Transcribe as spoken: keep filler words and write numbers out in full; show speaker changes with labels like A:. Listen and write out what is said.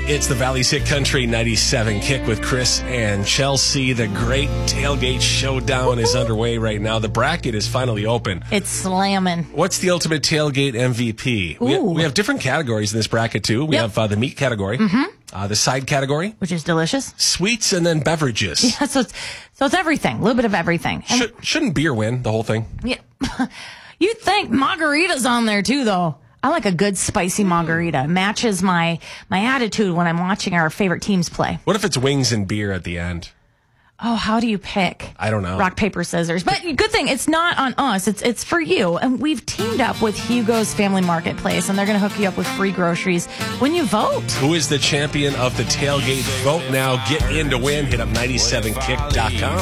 A: It's the Valley's Hit Country ninety-seven Kick with Chris and Chelsea. The great tailgate showdown is underway right now. The bracket is finally open.
B: It's slamming.
A: What's the ultimate tailgate M V P? We have, we have different categories in this bracket, too. We
B: Yep.
A: have uh, the meat category,
B: mm-hmm.
A: uh, the side category,
B: which is delicious,
A: sweets, and then beverages.
B: Yeah, so it's, so it's everything, a little bit of everything. And
A: Should, shouldn't beer win the whole thing?
B: Yeah. You'd think margarita's on there, too, though. I like a good spicy margarita. It matches my my attitude when I'm watching our favorite teams play.
A: What if it's wings and beer at the end?
B: Oh, how do you pick?
A: I don't know.
B: Rock, paper, scissors. But good thing, it's not on us. It's it's for you. And we've teamed up with Hugo's Family Marketplace, and they're going to hook you up with free groceries when you vote.
A: Who is the champion of the tailgate? Vote now. Get in to win. Hit up ninety-seven kick dot com.